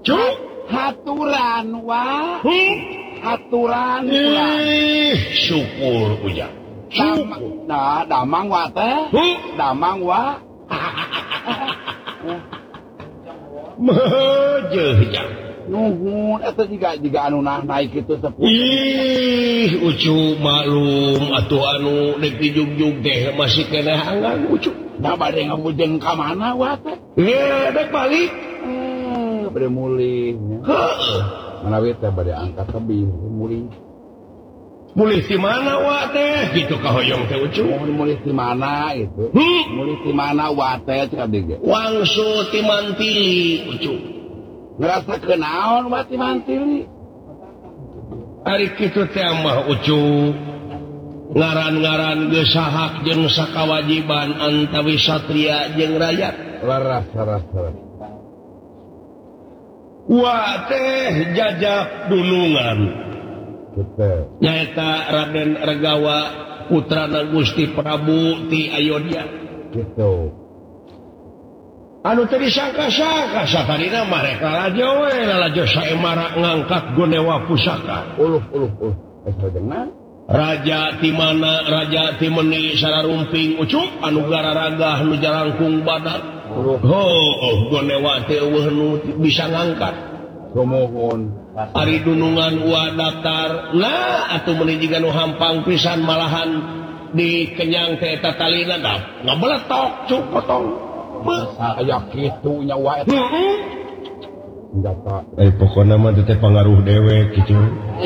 Cuk, haturan wa. Haturan syukur uya. Damang wa teh. Damang wa. Mejeh ya. Nuhun eta jiga anu naik kitu sepuh. Ih, ucu maklum atuh anu dek dijungjung teh masih keneh anggang ucu. Da bade ngabujeng ka mana wa teh? Ye, dek balik. Bade mulih. Heeh. Manawi teh bade angkat tebing mulih. Mulih di mana wa teh? Gitu ka hoyong teh ucu. Mulih di mana itu? Mulih di mana wa teh cek abdi ge. Wangsul ti mantili ucu. Ngerasa kenaon wa ti mantili. Ari kitu teh mah ucu. Ngaran-ngaran geus sahak jeung sakawajiban antawi satria jeung rakyat. Laras. Wa teh jajak dunungan. Betul. Nyaeta Raden Regawa putrana Gusti Prabu ti Ayodhya. Gitu. Anu teh disangka-sangka satarina mah rek lalajo saemara ngangkat gonewa pusaka. Uluh. Esodengna Raja ti mana raja ti meuni sararumping ucuk anu gararagah nu jarangkung badan. Gonewa teh eueuh nu bisa ngangkat. Sumohun. Ari dunungan wa daftar nah atuh meuni jiga nu hampang pisan malahan dikenyang teh eta talina dah ngabeletok cuk potong Aya kitu nya wa eta. Senjata. Pokona mah teh pangaruh dewek kitu.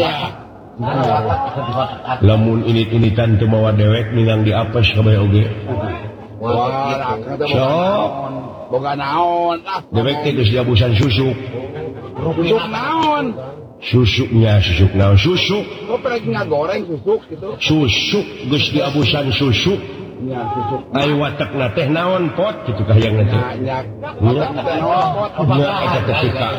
Lamun init-initan teu mawa dewek ningang diapes kabeh oge. Wah, boga naon. Dewek teh geus diabusan susuk. Susuk naon? Susuk naon? Susuk. Kok lagi ngagoreng susuk gitu? Susuk geus diabusan susuk. Nya susuk. Ai watekna teh naon pot kitu kahayangna teh. Nya. Naon pot Nya eta ketika.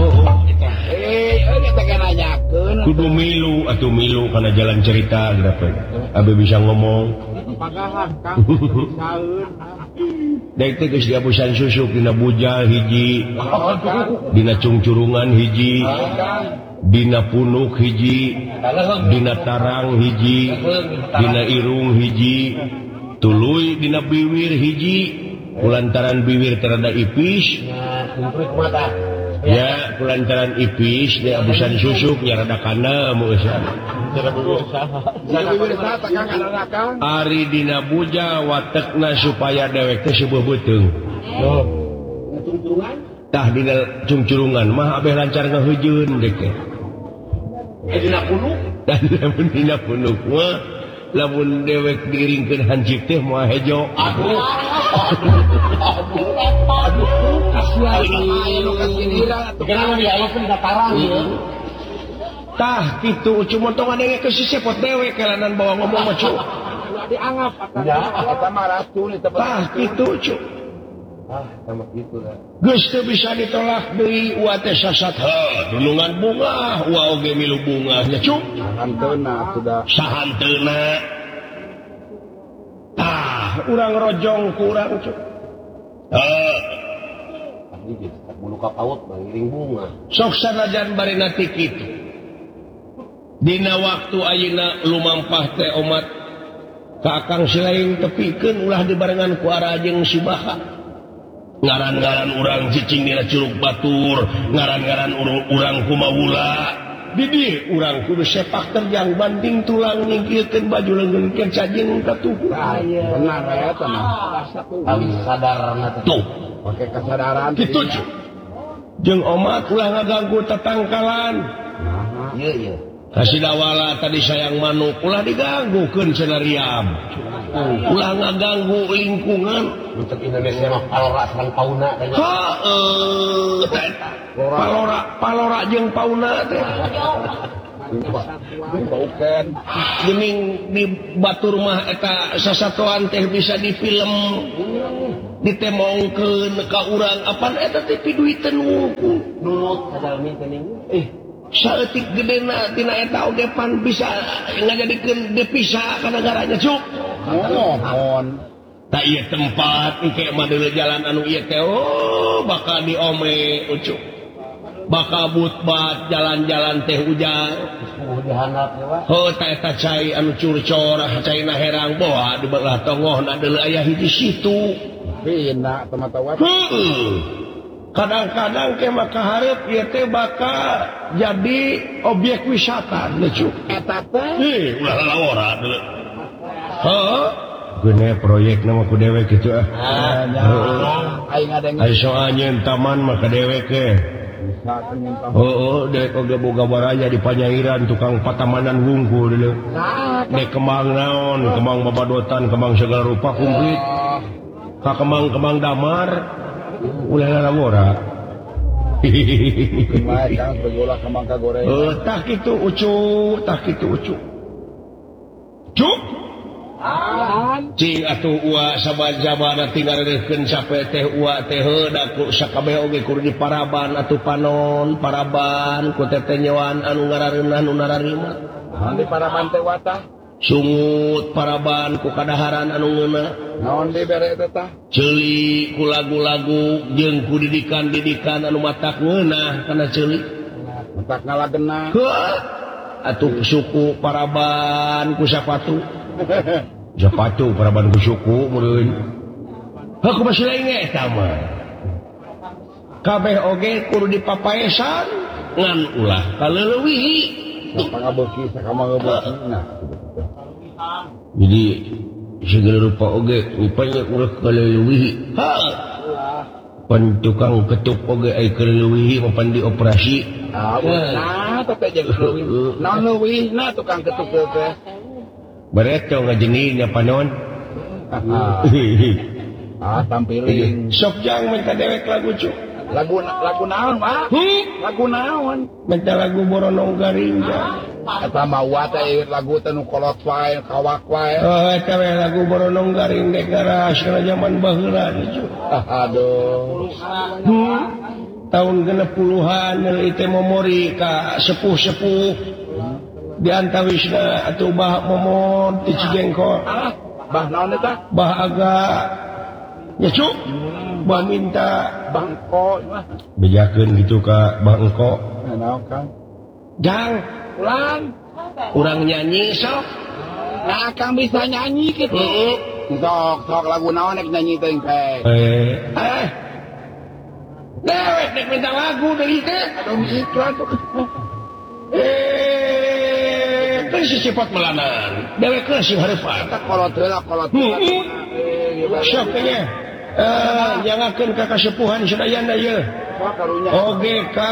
Eta kan nanyakeun. Kudu milu atuh milu kana jalan cerita gitu. Abi bisa ngomong. Pagahan Kang. Saeun. Dek teh geus diabusan susuk dina bujal hiji. Dina cungcurungan hiji. Dina punuk hiji. Dina tarang hiji. Dina irung hiji. Tuluy dina biwir hiji. Kulantaran biwir terada ipis. Ya, kulantaran ipis dia abusan susuk nya rada kana meusan. Ari dina buja watekna supaya dewek teh seueuh beuteung. Tah dina cungcurungan mah abeh lancar ngaheujeun dek teh. Dina punuk mah lamun dewek diringkeun hancip teh moal hejo. Tah kitu ucu montongan denge ke sisepot dewek kelanan bawa ngomong mah cu. Dianggap eta mah racun eta. Tah kitu ucu. Sama kitu lah. Geus teu bisa ditolak deui wa teh sasat dunungan bunga wa oge milu bunga nya cu. Sahanteuna sudah. Sahanteuna. Urang rojong ku urang cu. Bulu ka paut ngiring bunga. Sok sanajan barina ti kitu. Dina waktu ayeuna lumampah teh omat ka Akang Silaing tepikeun ulah dibarengan ku Ara jeung si Baha. Ngaran-ngaran urang cicing dina Curug Batur, ngaran-ngaran urang kumaula. Di dieu urang kudu sepak terjang banding tulang nyingkirkeun baju leungeun ke cajing katuhu. Benar eta mah. Kali sadarna tuh. Pakai kesadaran kitu jeung omat ulah ngaganggu tetangkalan. Iya. Kasih dawala tadi sayang manuk ulah diganggukeun cenah riam. Ulah ngaganggu lingkungan. Untuk Indonesia mah palora sareng pauna teh. Palora jeung pauna teh. Bukan. Geuning di batur mah eta sasatoan teh bisa di film. Ditemongkeun ka urang apan eta teh piduit teh nungkul. Nunut sadalmi teuing. Saeutik gedena tina eta oge pan bisa ngajadikeun devisa ka negaranya cuk. Mohon. Ta ieu tempat engke mah deuleu jalan anu ieu teh bakal diome ucuk. bakabut-bat jalan-jalan teh hujan anu curcor caina herang boa di belah tongohna deuleu aya hiji situ kadang-kadang ke maka hareup ieu teh bakal jadi objek wisata lucu eta teh ulah lalawara deuleu geuné proyek nama ku dewek kitu aing ngadeng ai soalnya taman maka dewek ke dek oge boga baraya di Panyairan tukang patamanan wungkul dulu dek kembang naon kembang babadotan kembang segala rupa kumplit ka kembang damar ulah lalawara kang begolah kembang kagoreng tah kitu ucu cuk cing atuh ua sabajabana tinggal reukeun sape teh ua teh heuda ku sakabeh oge kudu diparaban atuh panon paraban ku teteh nyewaan anu ngarareunna anu nararima naon diparaban teh watah sungut paraban ku kadaharan anu ngeuna naon dibere teh tah ceuli ku lagu-lagu jeung ku didikan-didikan anu matak ngeunah kana ceuli matak ngalagenah atuh suku paraban ku sapatu Japatu paraban ku suku meureun. Haku masih lain eta mah. Kabeh oge kudu dipapaesan ngan ulah kaleuwih. Pangabeuki sakama ngeubeukina. Jadi segala rupa oge upaya ulah kaleuwih. Pan tukang ketuk oge ai kaleuwih mapan dioperasi. Nah, tapi jeung leuwih. Naon leuwihna tukang ketuk teh? Bereto ngajengin panon tampiling sok jang minta dewek lagu cu lagu naon Pak lagu naon minta lagu Boronong Garing eta mah teh lagu teh nu kolot wae kawak wae eta we lagu Boronong Garing dek garage kana zaman baheula cu aduh tahun 60-an itu memori ka sepuh-sepuh di antawisna atuh bah momon ti Cigengkol bah naon eta bah agak ya cuk bah minta bangko bejakeun gitu ka bah engko naon Kang jang urang nyanyi sok nah Kang bisa nyanyi gitu sok lagu naon nek nyanyi teh dewek nek minta lagu deui teh aduh iklan tuh kan si sifat melanan dewek ke si hareupan tak kolot heula sok teh jangakeun ka kasepuhan sadayana ye oge ka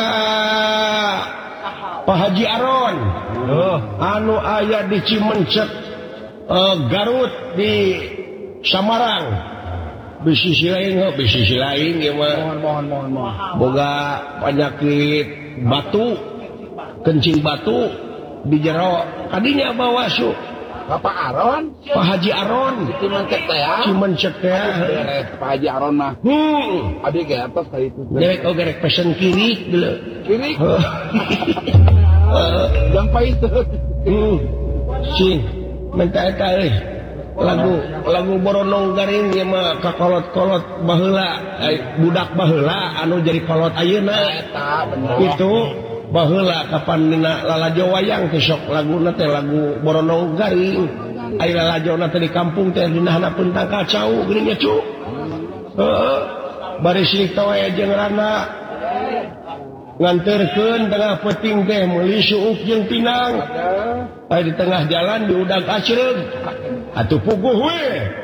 Pak Haji Aron anu aya di Cimencet Garut di Samarang bisi lain ya mah mohon boga penyakit batu kencing batu di jero kadinya bawa su Bapak Aron Pak Haji Aron Cimencet teh Pak Haji Aron mah abi ge atas ka itu dewek oge rek pesen kiri deuleu kiri yang pahit sing minta eta lagu Boronong Garing ieu mah kakolot-kolot baheula budak baheula anu jadi kolot ayeuna eta bener itu baheula kapan dina lalajo wayang teh sok laguna teh lagu Boronong Garing aya lalajona teh di kampung teh dinahna pentang kacau geuning nya cu bari silik teh jeung rana nganterkeun tengah peuting teh meuli suuk jeung pinang aya di tengah jalan diudag acreug atuh puguh we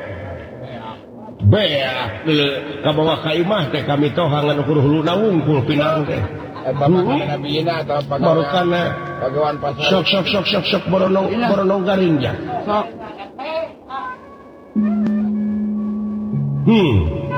beak deuleu ka bawah ka imah teh kami tohangan ukur huluna wungkul pinang teh Nabina atau barokana pagawan pasar sok Boronong Garing ya sok